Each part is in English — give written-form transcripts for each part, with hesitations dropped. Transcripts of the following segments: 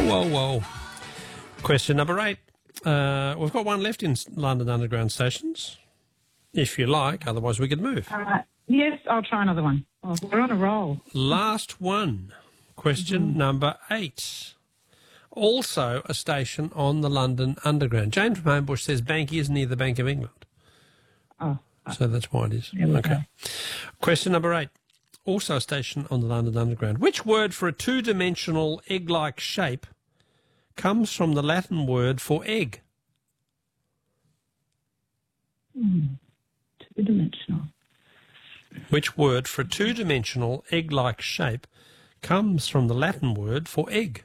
Whoa, whoa. Question number 8. We've got one left in London Underground stations, if you like. Otherwise, we could move. Yes, I'll try another one. Oh, we're on a roll. Last one. Question number 8. Also a station on the London Underground. Jane from Homebush says Bank is near the Bank of England. Oh. So that's why it is. There we Okay. go. Question number 8. Also a station on the London Underground. Which word for a two-dimensional egg-like shape comes from the Latin word for egg? Two-dimensional. Which word for a two-dimensional egg-like shape comes from the Latin word for egg?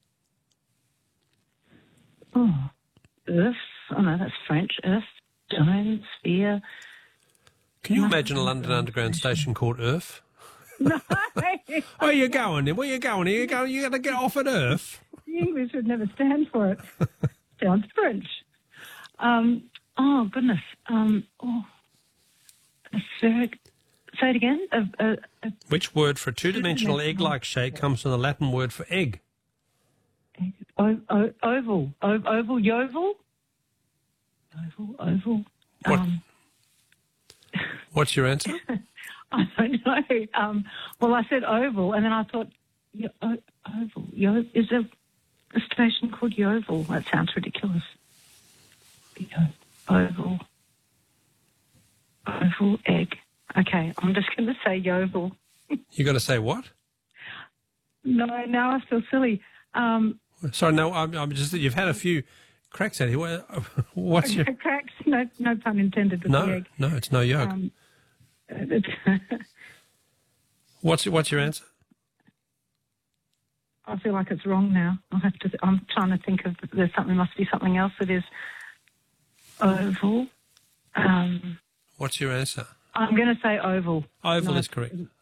Oh, earth. Oh, no, that's French. Earth, stone, sphere. Can you imagine a London Underground station called Earth? No. Where you going then? Where you going? You got to get off at Earth. The English would never stand for it. Sounds French. Oh, goodness. Aspheric. Say it again. Which word for a two-dimensional egg-like shape comes from the Latin word for egg? Oval. Oval. Yovel. Oval. What? What's your answer? I don't know. Well, I said oval, and then I thought, oval. Is there a station called Yeovil? That sounds ridiculous. Oval. Oval egg. Okay, I'm just going to say Yeovil. You got to say what? No, now I feel silly. Sorry, no, I'm just. You've had a few cracks at it. What's your cracks? No pun intended with the egg. No, it's no yolk. What's your answer? I feel like it's wrong now. I'm trying to think of. Must be something else that is oval. What's your answer? I'm going to say oval. Oval is correct.